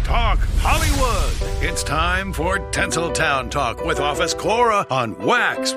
Talk Hollywood. It's time for Tinseltown Talk with Office Cora on Wax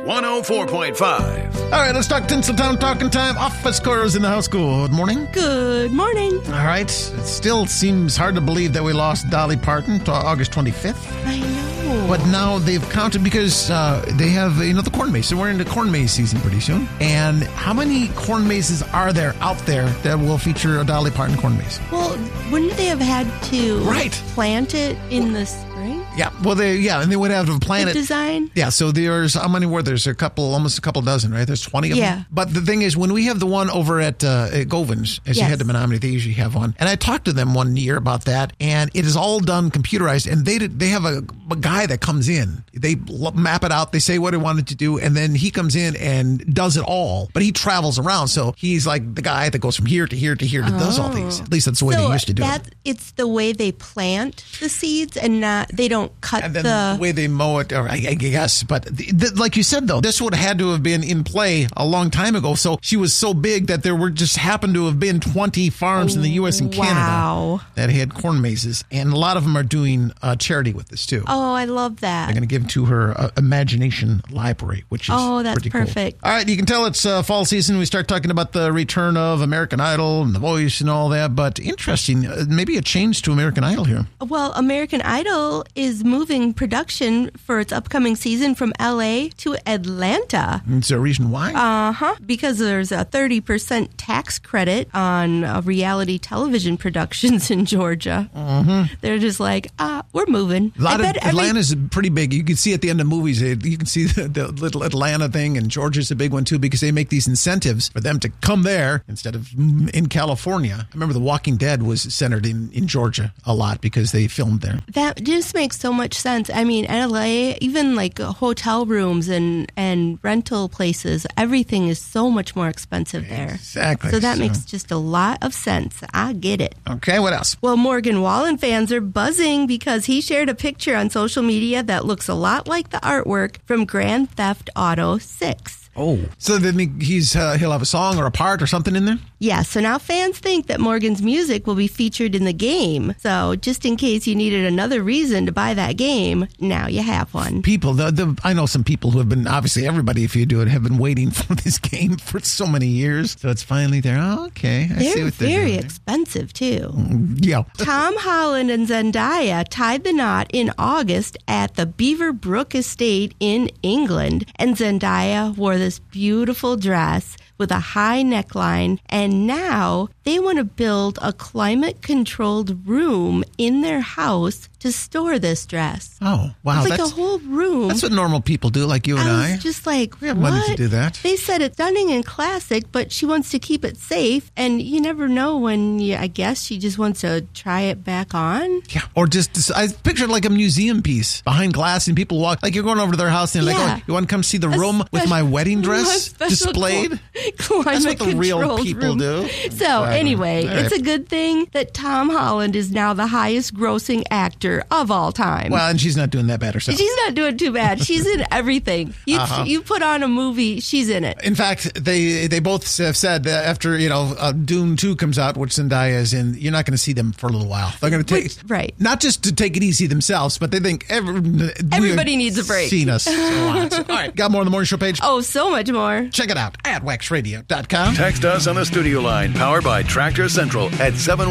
104.5. All right, let's talk Tinseltown Talking Time. Office Cora's in the house. Good morning. Good morning. All right. It still seems hard to believe that we lost Dolly Parton to August 25th. I know. But now they've counted because they have, the corn maze. So we're into corn maze season pretty soon. And how many corn mazes are there out there that will feature a Dolly Parton corn maze? Well, wouldn't they have had to plant it in the spring? Yeah, well, and they would have to plant the it. Design? Yeah, so there's, how many were there? There's almost a couple dozen, right? There's 20 of them. But the thing is, when we have the one over at Govins, as you head to Menominee, they usually have one. And I talked to them one year about that, and it is all done computerized, and they have a guy that comes in. They map it out, they say what he wanted to do, and then he comes in and does it all. But he travels around, so he's like the guy that goes from here to here to here that does all these. At least that's the way they used to do it. It's the way they plant the seeds, and they don't cut and then the way they mow it, or I guess. But like you said, though, this would have had to have been in play a long time ago. So she was so big that there happened to have been 20 farms in the U.S. and Canada that had corn mazes. And a lot of them are doing charity with this, too. Oh, I love that. They're going to give to her Imagination Library, which is that's pretty perfect. Cool. All right, you can tell it's fall season. We start talking about the return of American Idol and The Voice and all that. But interesting, maybe a change to American Idol here. Well, American Idol is moving production for its upcoming season from L.A. to Atlanta. Is there a reason why? Because there's a 30% tax credit on reality television productions in Georgia. They're just like, we're moving. Atlanta's pretty big. You can see at the end of movies, you can see the little Atlanta thing, and Georgia's a big one too, because they make these incentives for them to come there instead of in California. I remember The Walking Dead was centered in Georgia a lot because they filmed there. That just makes so much sense. I mean, LA, even like hotel rooms and rental places, everything is so much more expensive there. Exactly. So that makes just a lot of sense. I get it. Okay, what else? Well, Morgan Wallen fans are buzzing because he shared a picture on social media that looks a lot like the artwork from Grand Theft Auto 6. Oh, so then he'll have a song or a part or something in there? Yeah, so now fans think that Morgan's music will be featured in the game. So just in case you needed another reason to buy that game, now you have one. People, I know some people who have been, obviously everybody, if you do it, have been waiting for this game for so many years. So it's finally there. Oh, okay. I see what they're doing. They're very expensive, too. Yeah. Tom Holland and Zendaya tied the knot in August at the Beaverbrook Estate in England. And Zendaya wore this beautiful dress with a high neckline, and now they want to build a climate-controlled room in their house to store this dress. Oh, wow. It's like a whole room. That's what normal people do, like you and I. was just like, we have money to do that. They said it's stunning and classic, but she wants to keep it safe, and you never know when, I guess she just wants to try it back on. Yeah, or just, I pictured like a museum piece behind glass, and people walk, like you're going over to their house, and they're like, oh, you want to come see the room with my wedding dress displayed? That's what the real people do. So anyway, it's a good thing that Tom Holland is now the highest grossing actor of all time. Well, and she's not doing that bad herself. She's not doing too bad. She's in everything. You put on a movie, she's in it. In fact, they both have said that after, Dune 2 comes out, which Zendaya is in, you're not going to see them for a little while. They're going to take, not just to take it easy themselves, but they think everybody needs a break. Seen us a lot. All right, got more on the morning show page? Oh, so much more. Check it out at waxradio.com. Text us on the studio line, powered by Tractor Central at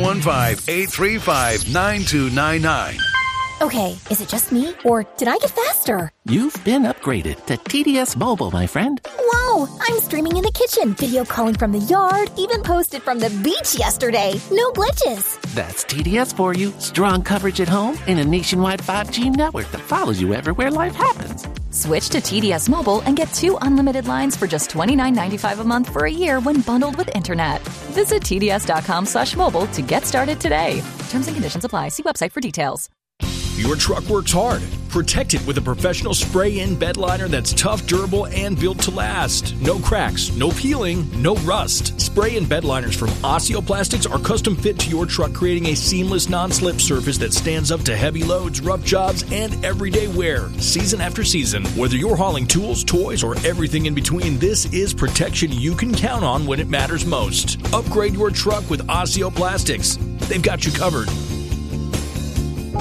715-835-9299. Okay, is it just me, or did I get faster? You've been upgraded to TDS Mobile, my friend. Wow, I'm streaming in the kitchen, video calling from the yard, even posted from the beach yesterday. No glitches. That's TDS for you. Strong coverage at home and a nationwide 5G network that follows you everywhere life happens. Switch to TDS Mobile and get 2 unlimited lines for just $29.95 a month for a year when bundled with internet. Visit TDS.com/mobile to get started today. Terms and conditions apply. See website for details. Your truck works hard. Protect it with a professional spray-in bed liner that's tough, durable, and built to last. No cracks, no peeling, no rust. Spray-in bed liners from Osteoplastics are custom fit to your truck, creating a seamless non-slip surface that stands up to heavy loads, rough jobs, and everyday wear. Season after season, whether you're hauling tools, toys, or everything in between, this is protection you can count on when it matters most. Upgrade your truck with Osteoplastics. They've got you covered.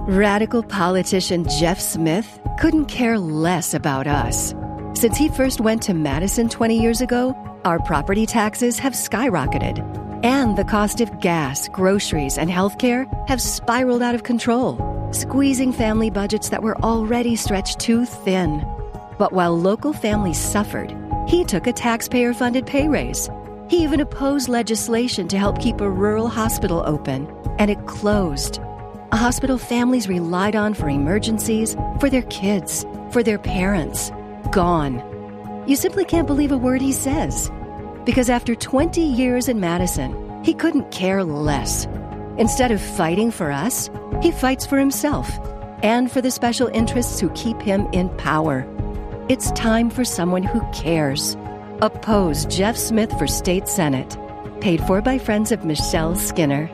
Radical politician Jeff Smith couldn't care less about us. Since he first went to Madison 20 years ago, our property taxes have skyrocketed, and the cost of gas, groceries, and healthcare have spiraled out of control, squeezing family budgets that were already stretched too thin. But while local families suffered, he took a taxpayer-funded pay raise. He even opposed legislation to help keep a rural hospital open, and it closed. A hospital families relied on for emergencies, for their kids, for their parents. Gone. You simply can't believe a word he says. Because after 20 years in Madison, he couldn't care less. Instead of fighting for us, he fights for himself and for the special interests who keep him in power. It's time for someone who cares. Oppose Jeff Smith for State Senate. Paid for by friends of Michelle Skinner.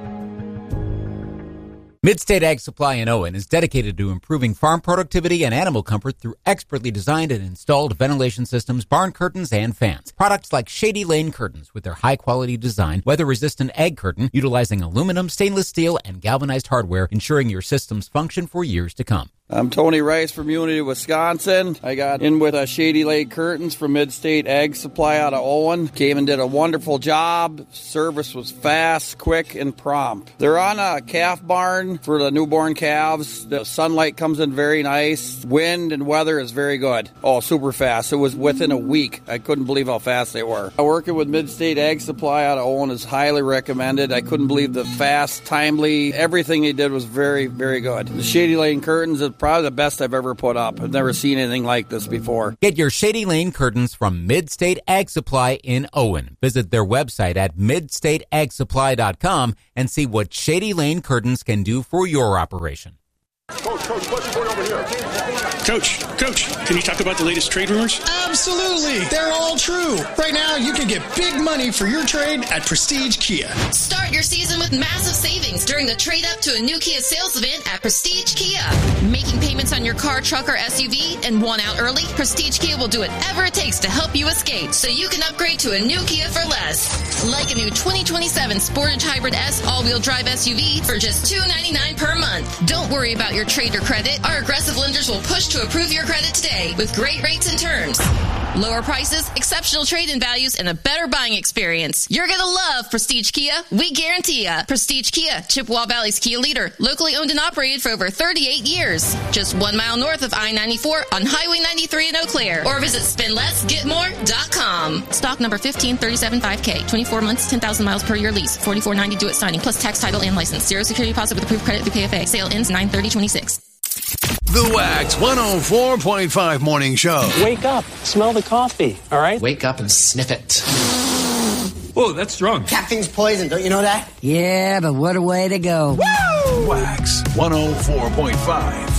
Midstate Ag Supply in Owen is dedicated to improving farm productivity and animal comfort through expertly designed and installed ventilation systems, barn curtains, and fans. Products like Shady Lane curtains with their high-quality design, weather-resistant egg curtain utilizing aluminum, stainless steel, and galvanized hardware, ensuring your systems function for years to come. I'm Tony Rice from Unity, Wisconsin. I got in with Shady Lane Curtains from Midstate Ag Supply out of Owen. Came and did a wonderful job. Service was fast, quick, and prompt. They're on a calf barn for the newborn calves. The sunlight comes in very nice. Wind and weather is very good. Oh, super fast. It was within a week. I couldn't believe how fast they were. Working with Midstate Ag Supply out of Owen is highly recommended. I couldn't believe the fast, timely, everything they did was very, very good. The Shady Lane Curtains is probably the best I've ever put up. I've never seen anything like this before. Get your Shady Lane curtains from Midstate Ag Supply in Owen. Visit their website at midstateagsupply.com and see what Shady Lane curtains can do for your operation. Coach, what's going over here? Coach, can you talk about the latest trade rumors? Absolutely. They're all true. Right now, you can get big money for your trade at Prestige Kia. Start your season with massive savings during the trade up to a new Kia sales event at Prestige Kia. Making payments on your car, truck, or SUV and want out early? Prestige Kia will do whatever it takes to help you escape so you can upgrade to a new Kia for less. Like a new 2027 Sportage Hybrid S all-wheel drive SUV for just $299 per month. Don't worry about your trade or credit. Our aggressive lenders will push to approve your credit today with great rates and terms. Lower prices, exceptional trade-in values, and a better buying experience. You're going to love Prestige Kia. We guarantee ya. Prestige Kia, Chippewa Valley's Kia leader. Locally owned and operated for over 38 years. Just 1 mile north of I-94 on Highway 93 in Eau Claire. Or visit spendlessgetmore.com. Stock number 15375K. 24 months, 10,000 miles per year lease. $44.90 due at signing. Plus tax, title, and license. Zero security deposit with approved credit through PFA. Sale ends 9/30/26. The Wax 104.5 Morning Show. Wake up. Smell the coffee, all right? Wake up and sniff it. Whoa, that's strong. Caffeine's poison, don't you know that? Yeah, but what a way to go. Woo! Wax 104.5.